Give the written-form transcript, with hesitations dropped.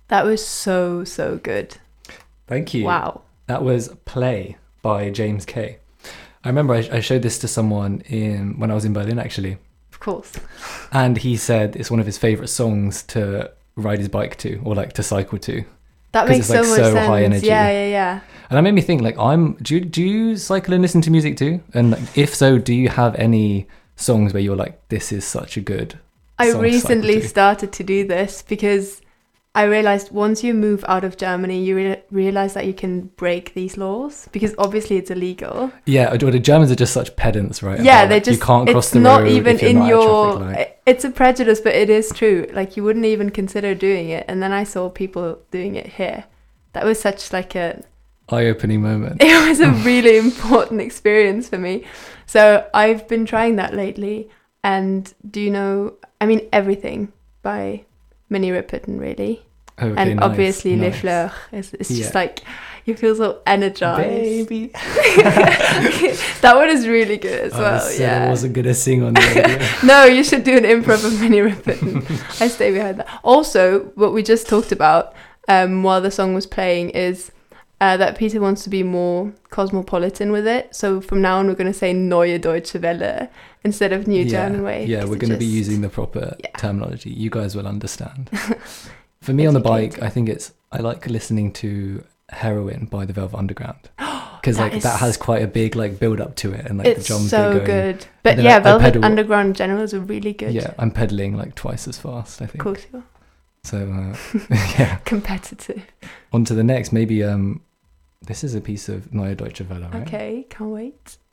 That was so, so good. Thank you. Wow. That was Play by James Kay. I remember I showed this to someone when I was in Berlin, actually. Of course. And he said it's one of his favourite songs to ride his bike to, or like to cycle to. That makes it's, so much sense. High energy. Yeah. And that made me think, like, do you cycle and listen to music too? And like, if so, do you have any songs where you're like, this is such a good I song recently to cycle to? started to do this because I realized once you move out of Germany, you realize that you can break these laws because obviously it's illegal. Yeah, the Germans are just such pedants, right? Yeah, about, they like, just, you can't cross it's the not road even if you're in not at a traffic light. it's a prejudice, but it is true. Like you wouldn't even consider doing it. And then I saw people doing it here. That was such like eye-opening moment. it was a really important experience for me. So I've been trying that lately. And do you know, I mean, everything by Minnie Riperton, really. Okay, And nice, obviously Les nice. Fleurs. It's just Yeah. like, you feel so energized. Baby. That one is really good as well, I said yeah. I wasn't going to sing on the radio. No, you should do an improv of Minnie Riperton. I stay behind that. Also, what we just talked about while the song was playing is that Peter wants to be more cosmopolitan with it. So from now on, we're going to say Neue Deutsche Welle instead of New German Way. Yeah, 'cause we're it going to be just- using the proper Yeah. terminology. You guys will understand. For me on the bike, Educated. I think I like listening to Heroin by the Velvet Underground. Because like is- that has quite a big like build up to it, and like It's the drums so get going. good. But then yeah, I Velvet pedal- Underground in general is a really good. Yeah, I'm pedaling like twice as fast, I Of think. course you are. So yeah, Competitive. on to the next. Maybe this is a piece of Neue Deutsche Welle, right? Okay, can't wait.